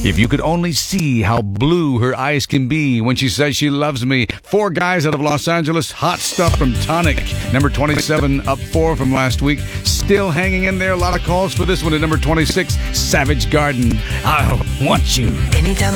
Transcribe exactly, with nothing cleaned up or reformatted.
If you could only see how blue her eyes can be when she says she loves me. Four guys out of Los Angeles. Hot stuff from Tonic. Number twenty-seven, up four from last week. Still hanging in there. A lot of calls for this one at number twenty-six. Savage Garden. I want you. Anytime